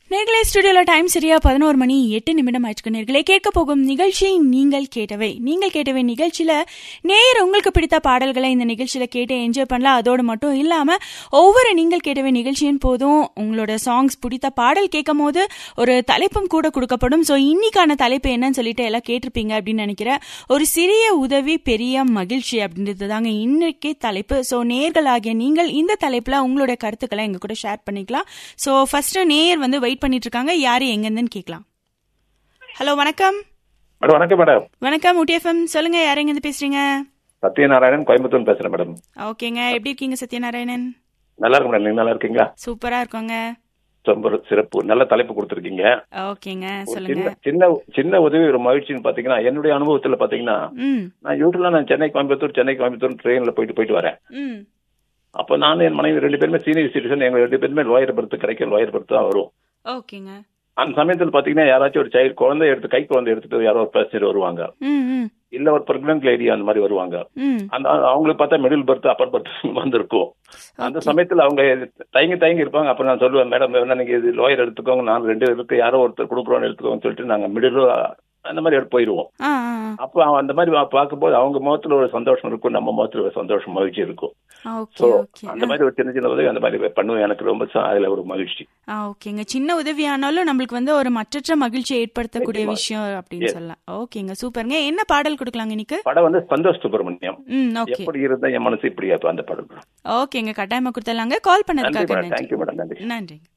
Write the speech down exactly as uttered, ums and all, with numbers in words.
நேர்களே, ஸ்டுடியோல டைம் சரியா பதினோரு மணி எட்டு நிமிடம் ஆயிடுச்சு. நேர்களே, கேட்க போகும் நிகழ்ச்சி நீங்கள் கேட்டவை. நீங்கள் கேட்டவை நிகழ்ச்சியில நேயர் உங்களுக்கு பிடித்த பாடல்களை இந்த நிகழ்ச்சியில கேட்டு என்ஜாய் பண்ணலாம். அதோடு மட்டும் இல்லாம ஒவ்வொரு நீங்கள் கேட்டவை நிகழ்ச்சியின் போதும் உங்களோட சாங்ஸ் பிடித்த பாடல் கேட்கும் போது ஒரு தலைப்பும் கூட கொடுக்கப்படும். ஸோ இன்னைக்கான தலைப்பு என்னன்னு சொல்லிட்டு எல்லாம் கேட்டிருப்பீங்க அப்படின்னு நினைக்கிறேன். ஒரு சிறிய உதவி பெரிய மகிழ்ச்சி அப்படின்றது தாங்க இன்னைக்கு தலைப்பு. ஸோ நேயர்களாகிய நீங்கள் இந்த தலைப்புல உங்களுடைய கருத்துக்களை எங்க கூட ஷேர் பண்ணிக்கலாம். ஸோ ஃபர்ஸ்ட் நேயர் வந்து வெயிட் பண்ணிட்டு இருக்காங்க. யாரு எங்க இருந்துன்னு கேட்கலாம். ஹலோ, வணக்கம். வணக்கம் மேடம். வணக்கம் ஊட்டி எஃப்எம். சொல்லுங்க, யாரு எங்க இருந்து பேசுறீங்க? சத்யநாராயணன், கோயம்புத்தூர் பேசுறேன் மேடம். ஓகேங்க, எப்படி இருக்கீங்க சத்யநாராயணன்? நல்லா இருக்கு மேடம். நீங்க நல்லா இருக்கீங்களா? சூப்பரா இருக்கோங்க. ரொம்ப சிறப்பு, நல்ல தலைப்பு கொடுத்திருக்கீங்க. ஓகேங்க, சொல்லுங்க. சின்ன சின்ன உதவி ஒரு மகிழ்ச்சின்னு பாத்தீங்கன்னா, என்னுடைய அனுபவத்துல பாத்தீங்கன்னா, நான் யூஸ்வலா நான் சென்னை கோயம்புத்தூர் சென்னை கோயம்புத்தூர் ட்ரெயின்ல போயிட்டு போயிட்டு வரேன். அப்ப நான் என் மனைவி ரெண்டு பேருமே சீனியர் சிட்டிசன். எங்க ரெண்டு பேருமே லோயர் பர்த் கிடைக்கும், லோயர் பர்த் தான் வரும். ஓகேங்க. அந்த சமயத்துல பாத்தீங்கன்னா யாராச்சும் ஒரு சைல்டு குழந்தை எடுத்து கை குழந்தை எடுத்துட்டு யாரோ ஒரு பேசஞ்சர் வருவாங்க, இல்ல ஒரு பிரெக்னன்ட் லேடி அந்த மாதிரி வருவாங்க. அந்த அவங்களுக்கு பார்த்தா மிடில் பர்த் அப்பர் பர்த் வந்திருக்கும். அந்த சமயத்துல அவங்க தயங்கி தயங்கி இருப்பாங்க. அப்ப நான் சொல்லுவேன், மேடம் வேணா நீங்க இது லோயர் எடுத்துக்கோங்க, நான் ரெண்டு இருக்கு, யாரோ ஒருத்தர் கொடுக்குறோன்னு எடுத்துக்கோங்கன்னு சொல்லிட்டு நாங்க மிடில் அந்த மாதிரி எடுத்து போயிடுவோம். அப்ப அந்த மாதிரி பார்க்கும்போது அவங்க முகத்துல ஒரு சந்தோஷம் இருக்கும், நம்ம முகத்துல ஒரு சந்தோஷம் மகிழ்ச்சி இருக்கும். சோ அந்த மாதிரி ஒரு சின்ன சின்ன உதவி அந்த மாதிரி பண்ணுவேன். எனக்கு ரொம்ப அதுல ஒரு மகிழ்ச்சி. ஓகேங்க, சின்ன உதவி ஆனாலும் நம்மளுக்கு வந்து ஒரு மற்றற்ற மகிழ்ச்சி ஏற்படுத்தக்கூடிய விஷயம் அப்படின்னு சொல்லலாம். ஓகேங்க, சூப்பருங்க. என்ன பாடல் கொடுக்கலாங்க இன்னைக்கு? படம் வந்து சந்தோஷ் சுப்பிரமணியம், எப்படி இருந்தா என் மனசு இப்படி அந்த பாடல். ஓகேங்க, கட்டாயமா கொடுத்துடலாங்க. கால் பண்ணதுக்காக தேங்க்யூ மேடம். நன்றி. நன்றி.